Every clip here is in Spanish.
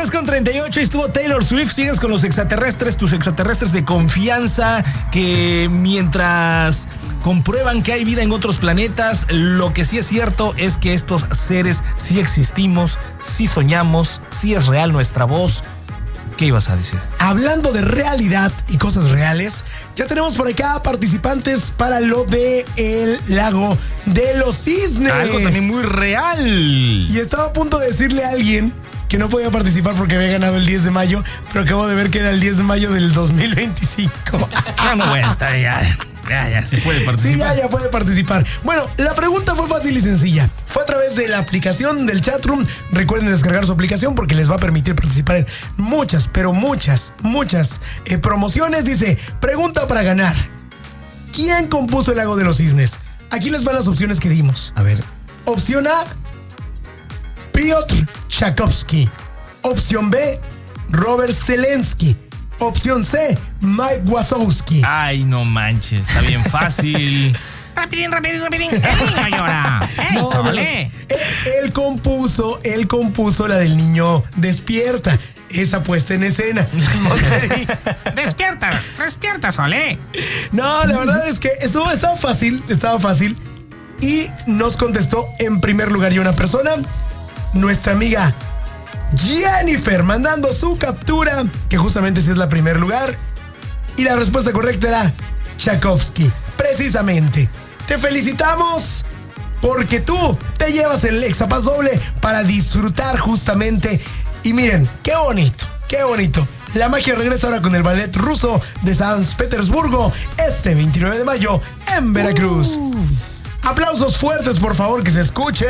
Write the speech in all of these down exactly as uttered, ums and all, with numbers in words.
tres con treinta y ocho estuvo Taylor Swift. Sigues con los extraterrestres, tus extraterrestres de confianza, que mientras comprueban que hay vida en otros planetas, lo que sí es cierto es que estos seres sí existimos, sí soñamos, sí es real nuestra voz. ¿Qué ibas a decir? Hablando de realidad y cosas reales, ya tenemos por acá participantes para lo de el lago de los cisnes. Algo también muy real. Y estaba a punto de decirle a alguien que no podía participar porque había ganado el diez de mayo, pero acabo de ver que era el diez de mayo del dos mil veinticinco. Ah, no, bueno, está ya. Ya, ya se puede participar. Sí, ya, ya puede participar. Bueno, la pregunta fue fácil y sencilla. Fue a través de la aplicación del chatroom. Recuerden descargar su aplicación porque les va a permitir participar en muchas, pero muchas, muchas eh, promociones. Dice, pregunta para ganar. ¿Quién compuso el lago de los cisnes? Aquí les van las opciones que dimos. A ver. Opción A, Piotr Tchaikovsky. Opción B, Robert Zelensky. Opción C, Mike Wazowski. Ay, no manches, está bien fácil. Rapidín, rapidín, rapidín. ¡El niño llora! No, ¡Eso, no, ole! Él, él compuso, él compuso la del niño despierta. Esa puesta en escena. Despierta, despierta, Sole. No, la verdad es que eso estaba fácil, estaba fácil. Y nos contestó en primer lugar y una persona, nuestra amiga Jennifer, mandando su captura, que justamente sí es la primer lugar. Y la respuesta correcta era Tchaikovsky, precisamente. Te felicitamos porque tú te llevas el Exapaz doble para disfrutar justamente. Y miren, qué bonito, qué bonito. La magia regresa ahora con el ballet ruso de San Petersburgo este veintinueve de mayo en Veracruz. Uh. Aplausos fuertes, por favor, que se escuche.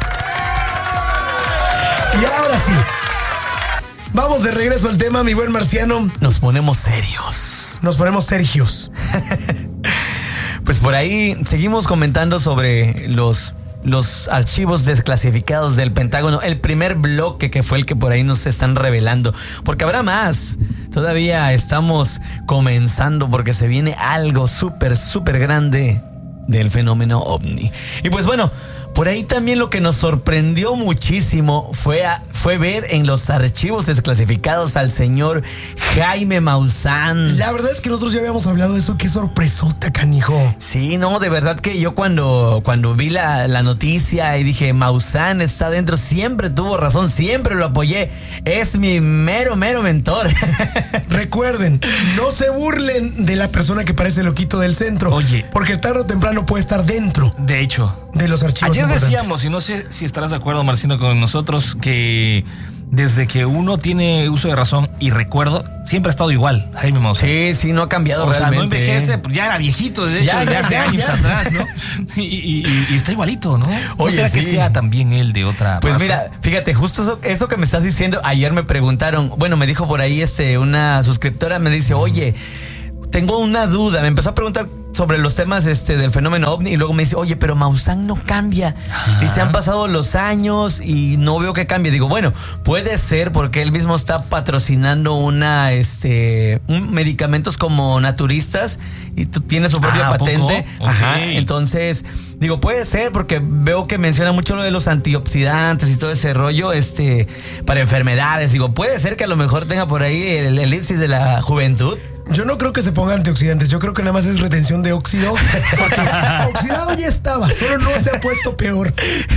Y ahora sí, vamos de regreso al tema, mi buen marciano. Nos ponemos serios. Nos ponemos sergios. Pues por ahí seguimos comentando sobre los, los archivos desclasificados del Pentágono. El primer bloque que fue el que por ahí nos están revelando. Porque habrá más. Todavía estamos comenzando porque se viene algo súper, súper grande del fenómeno ovni. Y pues bueno, por ahí también lo que nos sorprendió muchísimo fue, a, fue ver en los archivos desclasificados al señor Jaime Maussan. La verdad es que nosotros ya habíamos hablado de eso. Qué sorpresota, canijo. Sí, no, de verdad que yo cuando, cuando vi la, la noticia y dije, Maussan está dentro, siempre tuvo razón, siempre lo apoyé. Es mi mero, mero mentor. Recuerden, no se burlen de la persona que parece loquito del centro. Oye. Porque tarde o temprano puede estar dentro. De hecho. De los archivos. Ayer decíamos, y no sé si estarás de acuerdo, Marcino, con nosotros, que desde que uno tiene uso de razón y recuerdo, siempre ha estado igual, Jaime Maussan. Sí, sí, no ha cambiado o realmente. sea, no envejece, ya era viejito, de hecho, ya, desde ya, hace ya, años ya. atrás, ¿no? Y, y, y está igualito, ¿no? Oye, ¿No será sí. que sea también él de otra Pues raza? mira, fíjate, justo eso, eso que me estás diciendo, ayer me preguntaron, bueno, me dijo por ahí este una suscriptora, me dice, oye, tengo una duda, me empezó a preguntar sobre los temas este del fenómeno ovni y luego me dice, oye, pero Maussan no cambia. Ajá. Dice, han pasado los años y no veo que cambie. Digo, bueno, puede ser porque él mismo está patrocinando una, este, un, medicamentos como naturistas y tú tienes su propia Ah, patente. ¿poco? Ajá. Okay. Entonces, digo, puede ser porque veo que menciona mucho lo de los antioxidantes y todo ese rollo, este, para enfermedades. Digo, puede ser que a lo mejor tenga por ahí el elipsis de la juventud. Yo no creo que se ponga antioxidantes, yo creo que nada más es retención de óxido, porque oxidado ya estaba, solo no se ha puesto peor.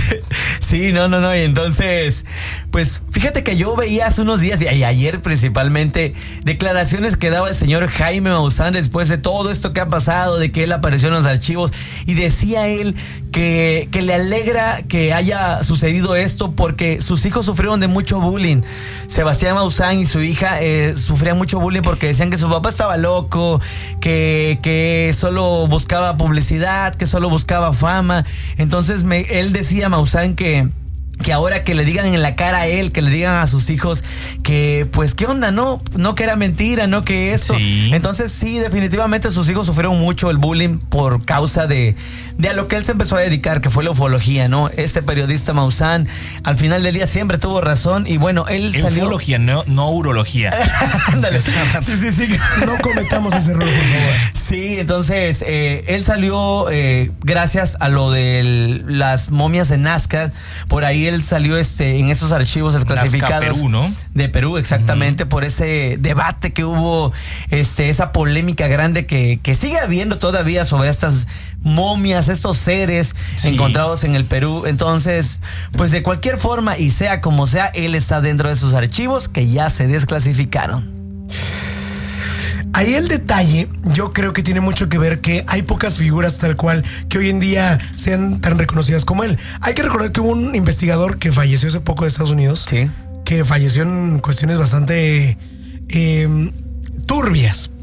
Sí, no, no, no, y entonces, pues fíjate que yo veía hace unos días, y ayer principalmente, declaraciones que daba el señor Jaime Maussan después de todo esto que ha pasado, de que él apareció en los archivos, y decía él que, que le alegra que haya sucedido esto porque sus hijos sufrieron de mucho bullying. Sebastián Maussan y su hija eh, sufrían mucho bullying porque decían que su papá estaba loco, que, que solo buscaba publicidad, que solo buscaba fama. Entonces me, él decía, Maussan, que que ahora que le digan en la cara a él, que le digan a sus hijos que pues qué onda, no, no que era mentira, no que eso. Sí. Entonces sí, definitivamente sus hijos sufrieron mucho el bullying por causa de, de a lo que él se empezó a dedicar, que fue la ufología, ¿no? Este periodista Maussan al final del día siempre tuvo razón y bueno, él salió... Ufología, no, no urología. Ándale. Sí, sí, sí. No cometamos ese error, por favor. Sí, entonces eh, él salió eh, gracias a lo de las momias de Nazca. Por ahí él salió este en esos archivos desclasificados. Nazca Perú, ¿no? De Perú, exactamente, uh-huh. por ese debate que hubo, este, esa polémica grande que, que sigue habiendo todavía sobre estas momias, estos seres sí. encontrados en el Perú. Entonces, pues de cualquier forma y sea como sea, él está dentro de esos archivos que ya se desclasificaron. Ahí el detalle, yo creo que tiene mucho que ver que hay pocas figuras tal cual que hoy en día sean tan reconocidas como él. Hay que recordar que hubo un investigador que falleció hace poco de Estados Unidos, sí. que falleció en cuestiones bastante eh, turbias,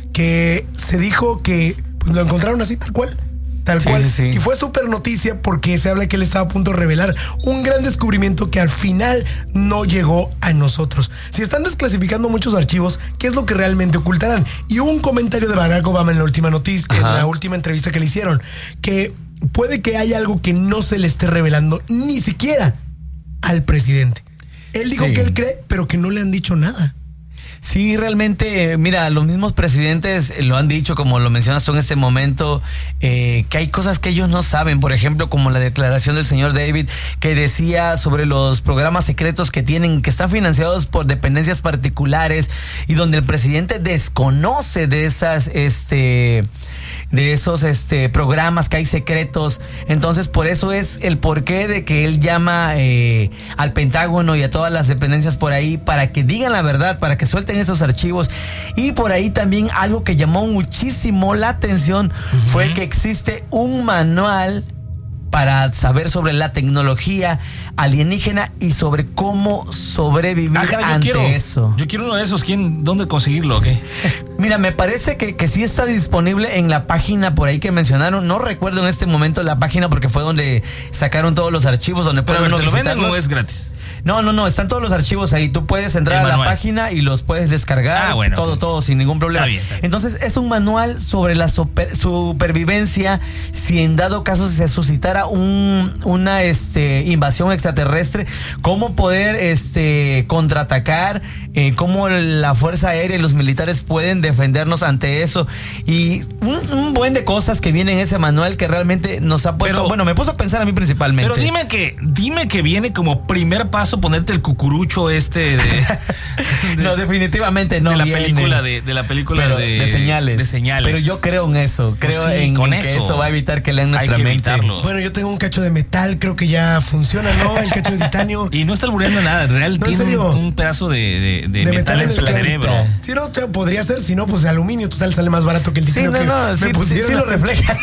que se dijo que pues, lo encontraron así tal cual. Tal sí, cual. Sí, sí. Y fue súper noticia porque se habla que él estaba a punto de revelar un gran descubrimiento que al final no llegó a nosotros. Si están desclasificando muchos archivos, ¿qué es lo que realmente ocultarán? Y hubo un comentario de Barack Obama en la última noticia, Ajá. en la última entrevista que le hicieron, que puede que haya algo que no se le esté revelando ni siquiera al presidente. Él dijo sí. que él cree, pero que no le han dicho nada. Sí, realmente, mira, los mismos presidentes lo han dicho, como lo mencionas tú en este momento, eh, que hay cosas que ellos no saben, por ejemplo, como la declaración del señor David, que decía sobre los programas secretos que tienen, que están financiados por dependencias particulares y donde el presidente desconoce de esas, este... de esos este programas que hay secretos. Entonces por eso es el porqué de que él llama eh, al Pentágono y a todas las dependencias por ahí para que digan la verdad, para que suelten esos archivos. Y por ahí también algo que llamó muchísimo la atención uh-huh. fue que existe un manual para saber sobre la tecnología alienígena y sobre cómo sobrevivir ah, cara, ante yo quiero, eso. Yo quiero uno de esos. ¿Quién, dónde conseguirlo? ¿Qué? Mira, me parece que, que sí está disponible en la página por ahí que mencionaron. No recuerdo en este momento la página porque fue donde sacaron todos los archivos. Donde Pero pueden ¿te lo venden o es gratis? No, no, no, están todos los archivos ahí. Tú puedes entrar a la página y los puedes descargar. Ah, bueno. Todo, todo, sin ningún problema. Está bien, está bien. Entonces, es un manual sobre la super, supervivencia si en dado caso se suscitara un, una este, invasión extraterrestre, cómo poder este, contraatacar, eh, cómo la Fuerza Aérea y los militares pueden defendernos ante eso. Y un, un buen de cosas que vienen en ese manual que realmente nos ha puesto... Pero, bueno, me puso a pensar a mí principalmente. Pero dime que, dime que viene como primer paso ponerte el cucurucho este de, de no, definitivamente no de la viene. película de, de la película de, de señales. de señales. Pero yo creo en eso, creo pues sí, en, con en eso. que eso va a evitar que lean nuestra Hay que mente. evitarlo. Bueno, yo tengo un cacho de metal, creo que ya funciona, ¿no? El cacho de titanio. Y no está albureando nada, real no, tiene un, un pedazo de, de, de, de metal, metal en su cerebro. Si no, podría ser, si no, pues de aluminio, total sale más barato que el titanio. Sí, no, que no, sí, sí, sí lo refleja.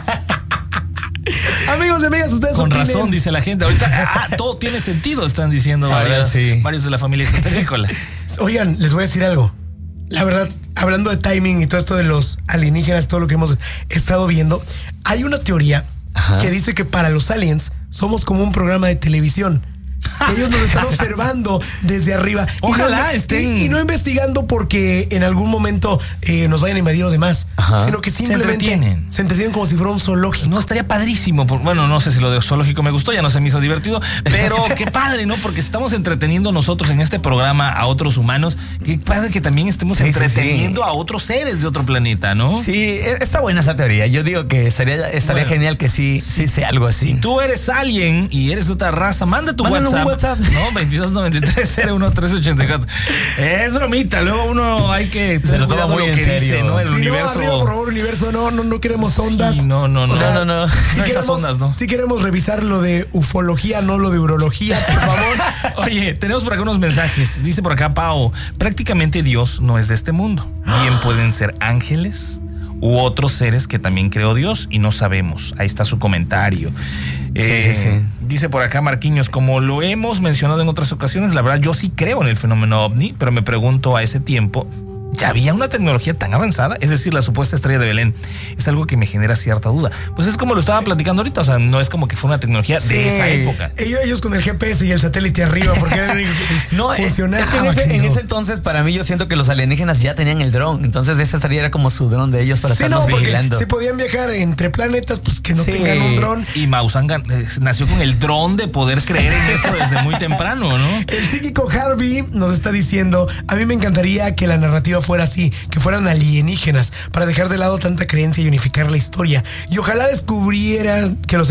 Amigos y amigas, ustedes con opinen. razón, dice la gente. Ahorita ah, todo tiene sentido, están diciendo varios, sí. varios de la familia extraterrícola. Oigan, les voy a decir algo. La verdad, hablando de timing y todo esto de los alienígenas, todo lo que hemos estado viendo, hay una teoría Ajá. que dice que para los aliens somos como un programa de televisión. Que ellos nos están observando desde arriba. Ojalá y no, estén. Y, y no investigando porque en algún momento eh, nos vayan a invadir o demás. Ajá. Sino que simplemente se entretienen. se entretienen como si fuera un zoológico. No, estaría padrísimo. Por, bueno, no sé si lo de zoológico me gustó, ya no se me hizo divertido. Pero qué padre, ¿no? Porque estamos entreteniendo nosotros en este programa a otros humanos. Qué padre que también estemos sí, entreteniendo sí, sí. a otros seres de otro planeta, ¿no? Sí, está buena esa teoría. Yo digo que estaría, estaría bueno, genial que sí, sí sea algo así. Si tú eres alien y eres de otra raza, manda tu Mándalo WhatsApp. Un WhatsApp. No, veintidós noventa y tres cero uno tres ochenta y cuatro. Es bromita, luego uno hay que se lo toma muy lo en que serio. Dice, ¿no? El sí, universo. No, arriba, por favor, universo, no, no, no queremos ondas. Sí, no, no, no. O sea, no, no, no. Si no queremos, esas ondas, no. Si queremos revisar lo de ufología, no lo de urología, por favor. Oye, tenemos por acá unos mensajes. Dice por acá Pao, prácticamente Dios no es de este mundo. Bien pueden ser ángeles u otros seres que también creó Dios y no sabemos. Ahí está su comentario. Sí, eh, sí, sí. Dice por acá Marquinhos, como lo hemos mencionado en otras ocasiones, la verdad yo sí creo en el fenómeno ovni, pero me pregunto a ese tiempo, ¿ya había una tecnología tan avanzada? Es decir, la supuesta estrella de Belén. Es algo que me genera cierta duda. Pues es como lo estaba platicando ahorita, o sea, no es como que fue una tecnología sí. de esa época. Ellos, ellos con el G P S y el satélite arriba, porque era el no, funcionaba. Es que en, ese, en ese entonces, para mí, yo siento que los alienígenas ya tenían el dron. Entonces, ese estaría era como su dron de ellos para sí, estarnos no, vigilando. Si podían viajar entre planetas, pues que no sí. tengan un dron. Y Maussan eh, nació con el dron de poder creer en eso desde muy temprano, ¿no? El psíquico Harvey nos está diciendo, a mí me encantaría que la narrativa fuera así, que fueran alienígenas, para dejar de lado tanta creencia y unificar la historia. Y ojalá descubrieran que los ex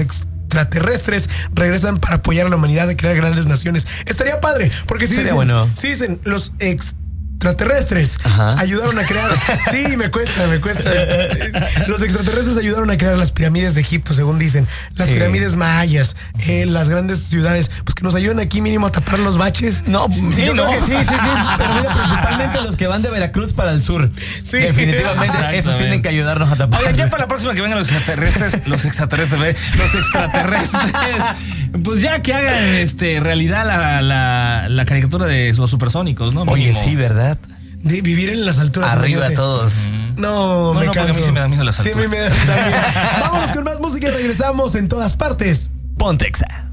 extraterrestres regresan para apoyar a la humanidad a crear grandes naciones. Estaría padre, porque si Sería dicen, bueno. si dicen los ex extraterrestres Ajá. ayudaron a crear. Sí, me cuesta, me cuesta. Los extraterrestres ayudaron a crear las pirámides de Egipto, según dicen. Las Sí. pirámides mayas, eh, las grandes ciudades. Pues que nos ayuden aquí mínimo a tapar los baches. No, Sí, yo no. creo que sí, sí, sí. Pero mira, principalmente los que van de Veracruz para el sur. Sí. Definitivamente Exactamente. esos tienen que ayudarnos a tapar. Oigan, ya para la próxima que vengan los extraterrestres, los extraterrestres, ¿ve? los extraterrestres, pues ya que hagan este realidad la, la, la caricatura de los supersónicos, ¿no? Oye, Mínimo. sí, ¿verdad? De vivir en las alturas. Arriba imagínate. todos. No, No, me no, porque a mí canso. sí me dan miedo las Sí, a mí alturas. me dan también. Vámonos con más música y regresamos en todas partes. Pontexa.